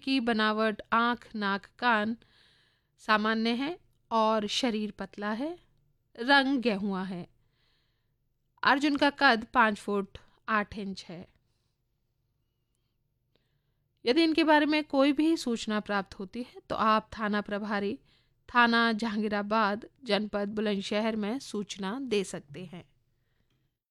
की बनावट, आँख, नाक, कान सामान्य है और शरीर पतला है। रंग गेहुआ है। अर्जुन का कद 5 फुट 8 इंच है। यदि इनके बारे में कोई भी सूचना प्राप्त होती है तो आप थाना प्रभारी, थाना जहांगीराबाद, जनपद बुलंदशहर में सूचना दे सकते हैं।